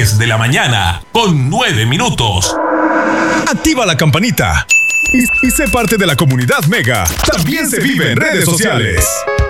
10 de la mañana, con 9 minutos. Activa la campanita y sé parte de la comunidad Mega. También se vive en redes sociales.